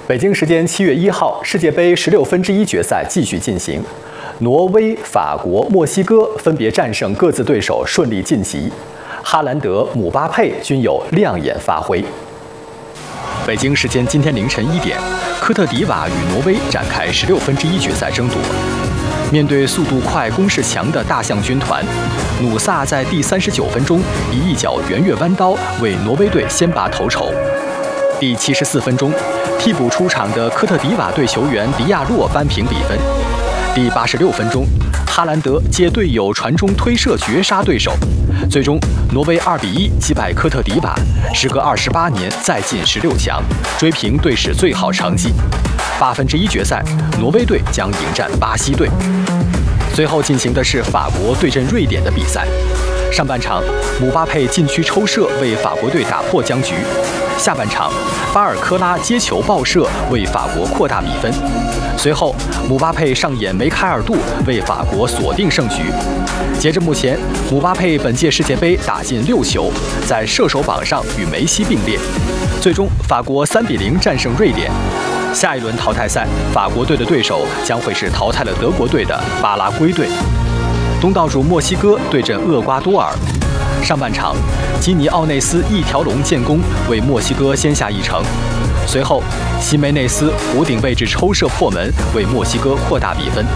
北京时间7月1号，世界杯16分之一决赛继续进行，挪威、法国、墨西哥分别战胜各自对手，顺利晋级。哈兰德、姆巴佩均有亮眼发挥。北京时间今天凌晨1点，科特迪瓦与挪威展开16分之一决赛争夺。面对速度快、攻势强的大象军团，努萨在第39分钟以一脚圆月弯刀为挪威队先拔头筹。第74分钟，替补出场的科特迪瓦队球员迪亚洛扳平比分。第86分钟，哈兰德借队友传中推射绝杀对手，最终挪威2比1击败科特迪瓦，时隔28年再进16强，追平队史最好成绩。8分之一决赛，挪威队将迎战巴西队。最后进行的是法国对阵瑞典的比赛。上半场，姆巴佩禁区抽射为法国队打破僵局。下半场，巴尔科拉接球爆射为法国扩大比分。随后，姆巴佩上演梅开二度，为法国锁定胜局。截至目前，姆巴佩本届世界杯打进6球，在射手榜上与梅西并列。最终，法国3比0战胜瑞典。下一轮淘汰赛，法国队的对手将会是淘汰了德国队的巴拉圭队。东道主墨西哥对阵厄瓜多尔。上半场，基尼奥内斯一条龙建功，为墨西哥先下一城。随后，西梅内斯弧顶位置抽射破门，为墨西哥扩大比分。